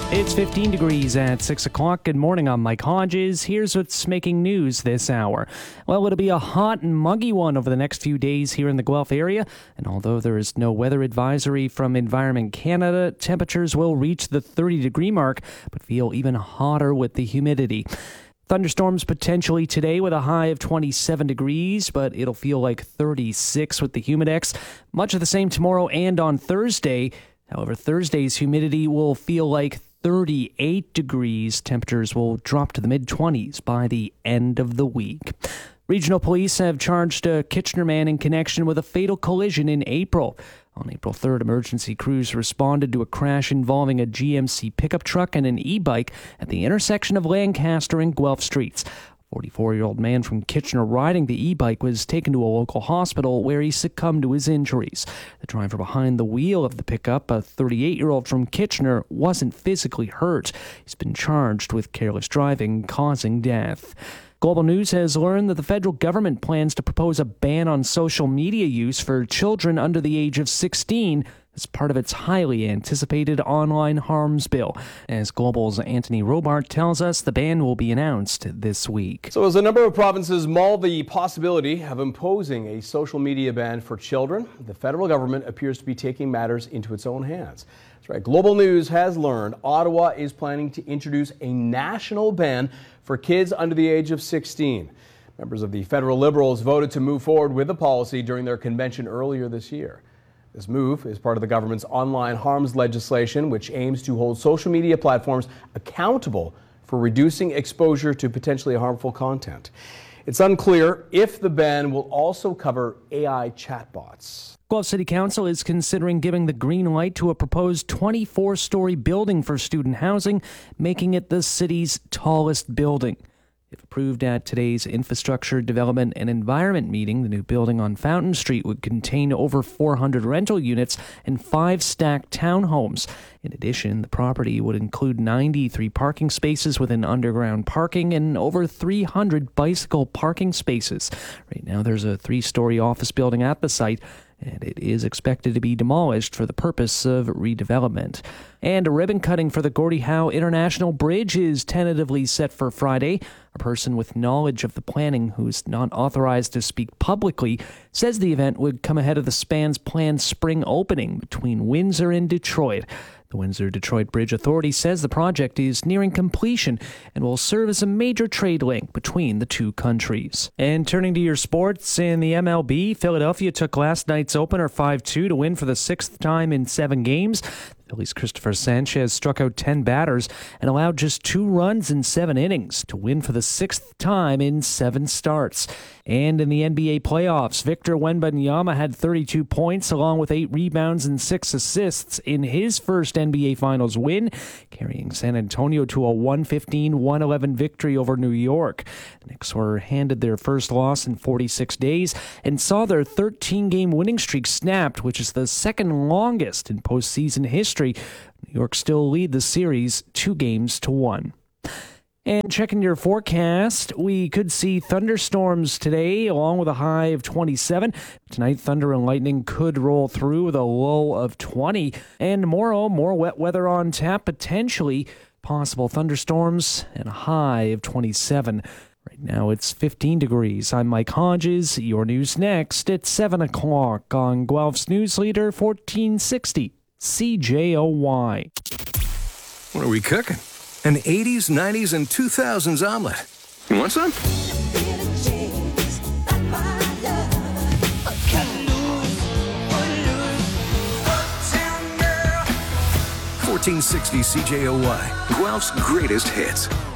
It's 15 degrees at 6 o'clock. Good morning, I'm Mike Hodges. Here's what's making news this hour. Well, it'll be a hot and muggy one over the next few days here in the Guelph area. And although there is no weather advisory from Environment Canada, temperatures will reach the 30-degree mark, but feel even hotter with the humidity. Thunderstorms potentially today with a high of 27 degrees, but it'll feel like 36 with the humidex. Much of the same tomorrow and on Thursday. However, Thursday's humidity will feel like 38 degrees. Temperatures will drop to the mid-20s by the end of the week. Regional police have charged a Kitchener man in connection with a fatal collision in April. On April 3rd, emergency crews responded to a crash involving a GMC pickup truck and an e-bike at the intersection of Lancaster and Guelph Streets. A 44-year-old man from Kitchener riding the e-bike was taken to a local hospital where he succumbed to his injuries. The driver behind the wheel of the pickup, a 38-year-old from Kitchener, wasn't physically hurt. He's been charged with careless driving causing death. Global News has learned that the federal government plans to propose a ban on social media use for children under the age of 16 as part of its highly anticipated online harms bill. As Global's Anthony Robart tells us, the ban will be announced this week. So as a number of provinces mull the possibility of imposing a social media ban for children, the federal government appears to be taking matters into its own hands. That's right. Global News has learned Ottawa is planning to introduce a national ban for kids under the age of 16. Members of the federal Liberals voted to move forward with the policy during their convention earlier this year. This move is part of the government's online harms legislation, which aims to hold social media platforms accountable for reducing exposure to potentially harmful content. It's unclear if the ban will also cover AI chatbots. Guelph City Council is considering giving the green light to a proposed 24-story building for student housing, making it the city's tallest building. If approved at today's Infrastructure, Development and Environment meeting, the new building on Fountain Street would contain over 400 rental units and 5 stacked townhomes. In addition, the property would include 93 parking spaces within underground parking and over 300 bicycle parking spaces. Right now, there's a 3-story office building at the site, and it is expected to be demolished for the purpose of redevelopment. And a ribbon cutting for the Gordie Howe International Bridge is tentatively set for Friday. A person with knowledge of the planning who's not authorized to speak publicly says the event would come ahead of the span's planned spring opening between Windsor and Detroit. The Windsor-Detroit Bridge Authority says the project is nearing completion and will serve as a major trade link between the two countries. And turning to your sports, in the MLB, Philadelphia took last night's opener 5-2 to win for the 6th time in 7 games. Phillies' Christopher Sanchez struck out 10 batters and allowed just 2 runs in 7 innings to win for the 6th time in 7 starts. And in the NBA playoffs, Victor Wembanyama had 32 points along with 8 rebounds and 6 assists in his first NBA Finals win, carrying San Antonio to a 115-111 victory over New York. The Knicks were handed their first loss in 46 days and saw their 13-game winning streak snapped, which is the second longest in postseason history. New York still lead the series 2-1. And checking your forecast, we could see thunderstorms today along with a high of 27. Tonight, thunder and lightning could roll through with a low of 20. And tomorrow, more wet weather on tap, potentially possible thunderstorms and a high of 27. Right now, it's 15 degrees. I'm Mike Hodges. Your news next at 7 o'clock on Guelph's News Leader 1460. CJOY. What are we cooking? An 80s, 90s, and 2000s omelet. You want some? 1460 CJOY, Guelph's greatest hits.